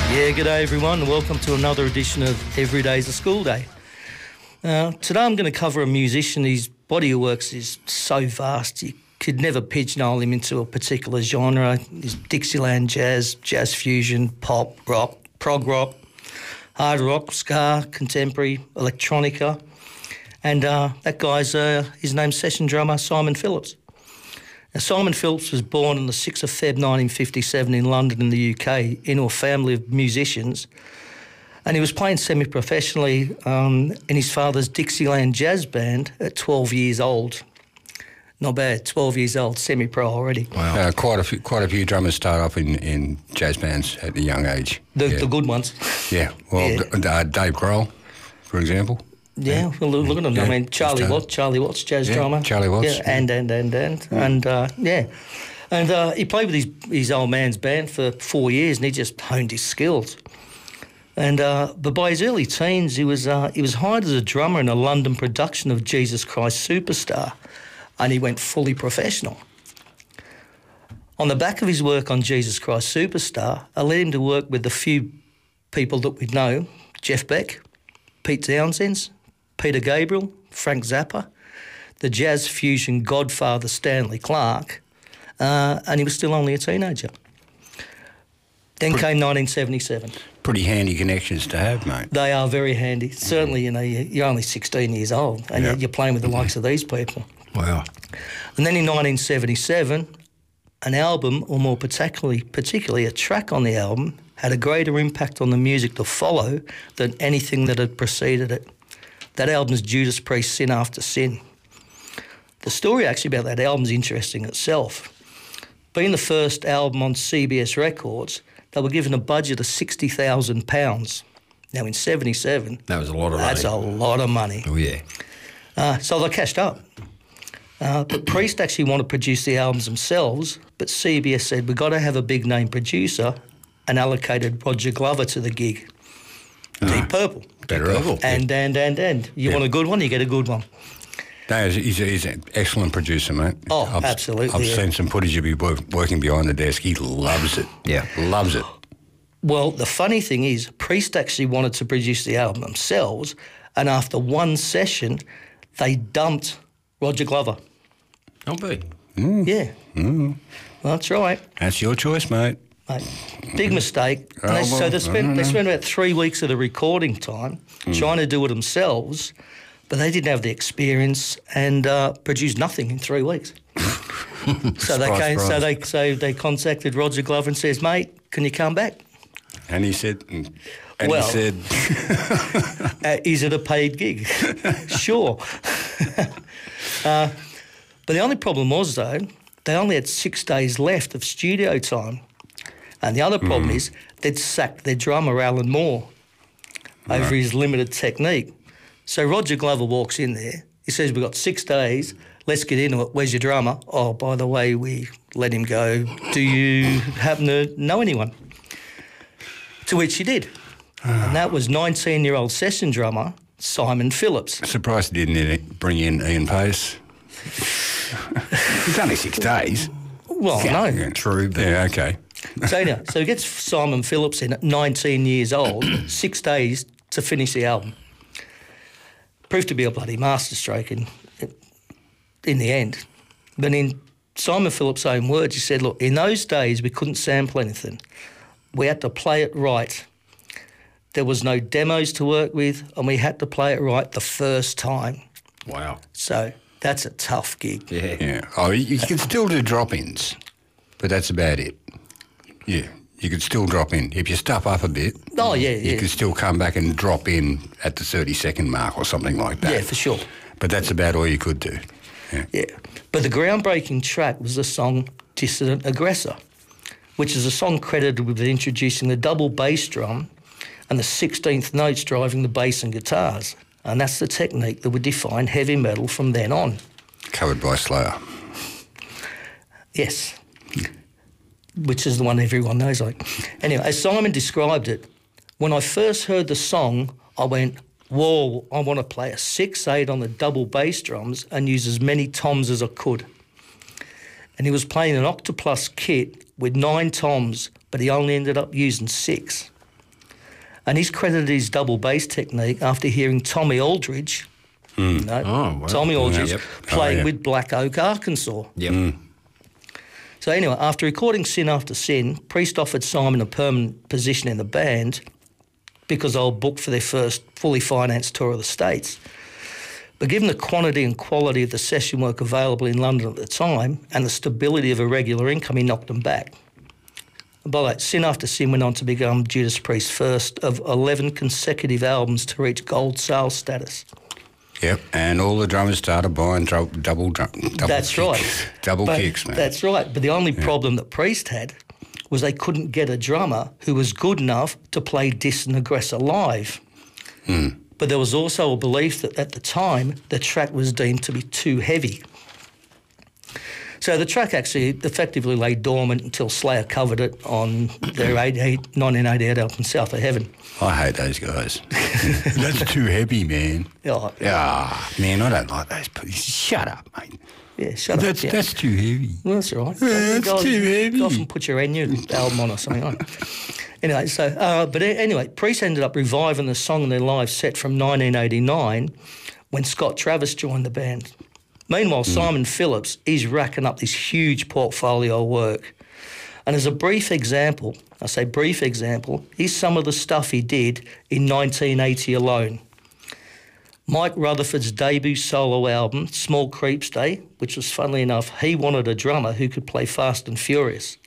Yeah, g'day everyone and welcome to another edition of Every Day's a School Day. Today I'm going to cover a musician whose body of works is so vast you could never pigeonhole him into a particular genre. He's Dixieland jazz, jazz fusion, pop, rock, prog rock, hard rock, ska, contemporary, electronica. And that guy's, his name's session drummer Simon Phillips. Now, Simon Phillips was born on the 6th of Feb 1957 in London in the UK into a family of musicians, and he was playing semi-professionally in his father's Dixieland jazz band at 12 years old. Not bad, 12 years old, semi-pro already. Wow. Quite a few drummers start off in jazz bands at a young age. The good ones. Yeah, well, yeah. Dave Grohl, for example. Yeah, well, look at him. Yeah. I mean, Charlie Watts, jazz drummer. Charlie Watts. Yeah, and he played with his old man's band for 4 years, and he just honed his skills. And but by his early teens, he was hired as a drummer in a London production of Jesus Christ Superstar, and he went fully professional. On the back of his work on Jesus Christ Superstar, I led him to work with a few people that we know: Jeff Beck, Pete Townshend, Peter Gabriel, Frank Zappa, the jazz fusion godfather Stanley Clarke, and he was still only a teenager. Then came 1977. Pretty handy connections to have, mate. They are very handy. Certainly, you know, you're only 16 years old and you're playing with the likes of these people. Wow. And then in 1977, an album, or more particularly a track on the album, had a greater impact on the music to follow than anything that had preceded it. That album's Judas Priest's Sin After Sin. The story actually about that album's interesting itself. Being the first album on CBS Records, they were given a budget of £60,000. Now in 77... That was a lot of money. That's a lot of money. Oh, yeah. So they cashed up. But Priest actually wanted to produce the albums themselves, but CBS said, we've got to have a big-name producer, and allocated Roger Glover to the gig. Deep Purple. Better off. And. You want a good one, you get a good one. No, he's an excellent producer, mate. Oh, absolutely. I've seen some footage of you working behind the desk. He loves it. Yeah. Loves it. Well, the funny thing is, Priest actually wanted to produce the album themselves, and after one session, they dumped Roger Glover. Not bad. Yeah. Well, that's right. That's your choice, mate. Big mistake. And they spent about 3 weeks of the recording time trying to do it themselves, but they didn't have the experience and produced nothing in 3 weeks. So they contacted Roger Glover and says, "Mate, can you come back?" And he said, "Is it a paid gig?" Sure. But the only problem was, though, they only had 6 days left of studio time. And the other problem is they'd sacked their drummer, Alan Moore, over his limited technique. So Roger Glover walks in there. He says, we've got 6 days. Let's get into it. Where's your drummer? Oh, by the way, we let him go. Do you happen to know anyone? To which he did. And that was 19-year-old session drummer Simon Phillips. Surprised he didn't bring in Ian Pace. It's only 6 days. Well, no. Yeah, true. But yeah, okay. So he gets Simon Phillips in at 19 years old, 6 days to finish the album. Proved to be a bloody masterstroke in the end. But in Simon Phillips' own words, he said, look, in those days we couldn't sample anything. We had to play it right. There was no demos to work with, and we had to play it right the first time. Wow. So that's a tough gig. Yeah. Oh, you can still do drop-ins, but that's about it. Yeah, you could still drop in. If you stuff up a bit, you could still come back and drop in at the 30-second mark or something like that. Yeah, for sure. But that's about all you could do. Yeah. But the groundbreaking track was the song Dissident Aggressor, which is a song credited with introducing the double bass drum and the 16th notes driving the bass and guitars. And that's the technique that would define heavy metal from then on. Covered by Slayer. Yes. Which is the one everyone knows. Anyway, as Simon described it, when I first heard the song, I went, whoa, I want to play a 6/8 on the double bass drums and use as many toms as I could. And he was playing an Octoplus kit with 9 toms, but he only ended up using 6. And he's credited his double bass technique after hearing Tommy Aldridge, Tommy Aldridge playing with Black Oak, Arkansas. Yep. So anyway, after recording Sin After Sin, Priest offered Simon a permanent position in the band because they were booked for their first fully financed tour of the States. But given the quantity and quality of the session work available in London at the time and the stability of a regular income, he knocked them back. And by the way, Sin After Sin went on to become Judas Priest's first of 11 consecutive albums to reach gold sales status. Yep, and all the drummers started buying double That's kicks. right. Double kicks, man. That's right. But the only problem that Priest had was they couldn't get a drummer who was good enough to play Distant Aggressor live. But there was also a belief that at the time the track was deemed to be too heavy. So the track actually effectively lay dormant until Slayer covered it on their 1988 album South of Heaven. I hate those guys. That's too heavy, man. Oh, Man, I don't like those people. Shut up, mate. Yeah, shut up. Yeah. That's too heavy. Well, that's all right. That's too heavy. Go off and put your new album on or something like that. Anyway, but anyway, Priest ended up reviving the song in their live set from 1989 when Scott Travis joined the band. Meanwhile, Simon Phillips, he's racking up this huge portfolio of work. And as a brief example, I say brief example, here's some of the stuff he did in 1980 alone. Mike Rutherford's debut solo album, Small Creeps Day, which was, funnily enough, he wanted a drummer who could play Fast and Furious.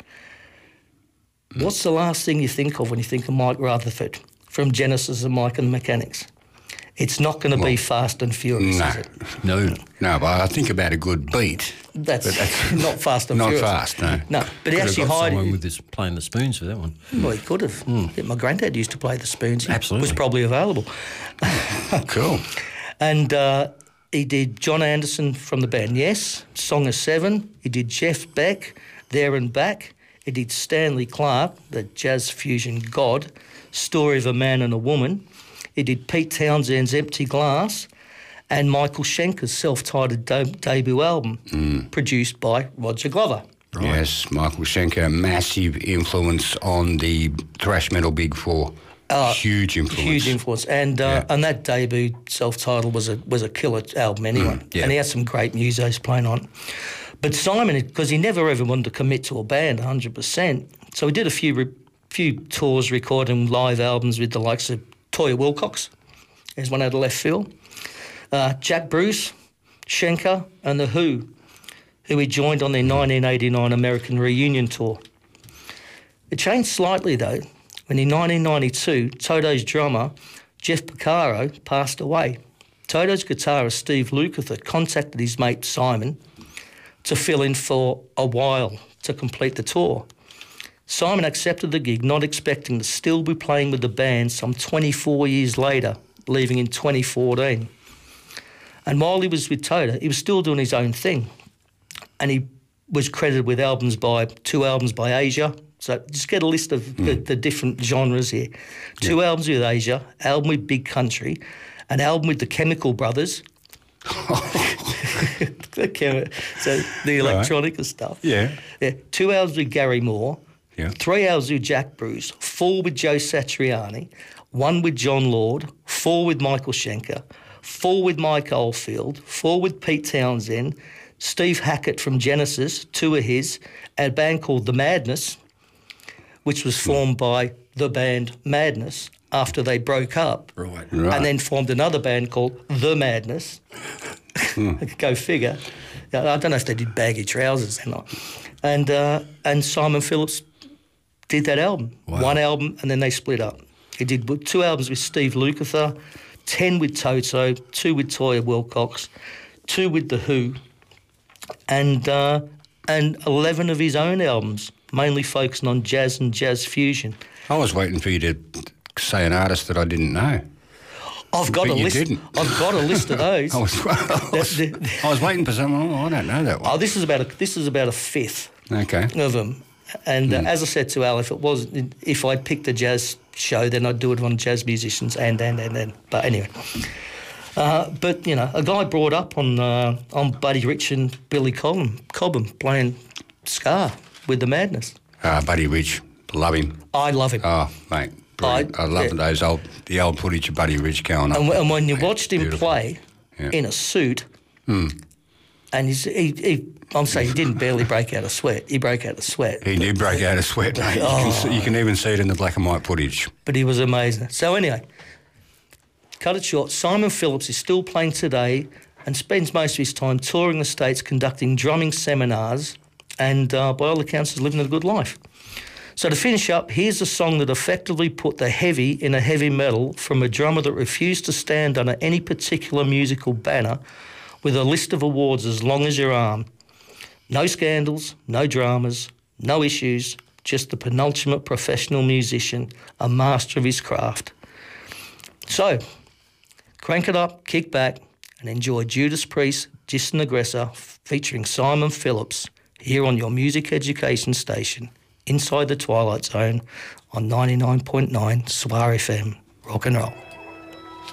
What's the last thing you think of when you think of Mike Rutherford from Genesis and Mike and the Mechanics? It's not going to be Fast and Furious, is it? No, but I think about a good beat. That's not Fast and Furious. Not fast, no. No, but he actually hired someone with this playing the spoons for that one. Well, he could have. Yeah, my granddad used to play the spoons. He Absolutely. was probably available. Cool. And he did John Anderson from the band Yes, Song of Seven. He did Jeff Beck, There and Back. He did Stanley Clarke, the jazz fusion god, Story of a Man and a Woman. He did Pete Townshend's Empty Glass and Michael Schenker's self-titled debut album, produced by Roger Glover. Right. Yes, Michael Schenker, massive influence on the thrash metal Big Four. Huge influence. Huge influence. And that debut self-titled was a killer album anyway. Yeah. And he had some great musos playing on it. But Simon, because he never ever wanted to commit to a band 100%, so he did a few tours recording live albums with the likes of Toya Wilcox, there's one out of left field, Jack Bruce, Schenker and The Who he joined on their 1989 American reunion tour. It changed slightly though when in 1992 Toto's drummer Jeff Porcaro passed away. Toto's guitarist Steve Lukather contacted his mate Simon to fill in for a while to complete the tour. Simon accepted the gig, not expecting to still be playing with the band some 24 years later, leaving in 2014. And while he was with Toto, he was still doing his own thing. And he was credited with two albums by Asia. So just get a list of the different genres here. Two albums with Asia, album with Big Country, an album with the Chemical Brothers. So the electronica stuff. Yeah. 2 albums with Gary Moore. Yeah. 3 albums with Jack Bruce, 4 with Joe Satriani, 1 with John Lord, 4 with Michael Schenker, 4 with Mike Oldfield, 4 with Pete Townsend, Steve Hackett from Genesis, 2 of his, and a band called The Madness, which was formed by the band Madness after they broke up. Right. And then formed another band called The Madness. Go figure. I don't know if they did baggy trousers or not. And Simon Phillips did that album. Wow. 1 album, and then they split up. He did 2 albums with Steve Lukather, 10 with Toto, 2 with Toya Wilcox, 2 with The Who, and 11 of his own albums, mainly focusing on jazz and jazz fusion. I was waiting for you to say an artist that I didn't know. I've got a list. Didn't. I've got a list of those. I was waiting for someone. I don't know that one. Oh, this is about a fifth. Okay. Of them. And as I said to Al, if I'd picked a jazz show, then I'd do it on jazz musicians and. But anyway, but you know, a guy brought up on Buddy Rich and Billy Cobham playing ska with the Madness. Buddy Rich, love him. I love him. Oh, mate, brilliant. I love the old footage of Buddy Rich going up. And when you watched him play in a suit, and I'm saying he didn't barely break out a sweat. He broke out a sweat. He did break out a sweat, mate. You can even see it in the black and white footage. But he was amazing. So anyway, cut it short, Simon Phillips is still playing today and spends most of his time touring the States, conducting drumming seminars, and by all accounts is living a good life. So to finish up, here's a song that effectively put the heavy in a heavy metal from a drummer that refused to stand under any particular musical banner, with a list of awards as long as your arm. No scandals, no dramas, no issues, just the penultimate professional musician, a master of his craft. So, crank it up, kick back, and enjoy Judas Priest, Distant Aggressor, featuring Simon Phillips, here on your music education station, Inside the Twilight Zone, on 99.9 Swar FM. Rock and roll.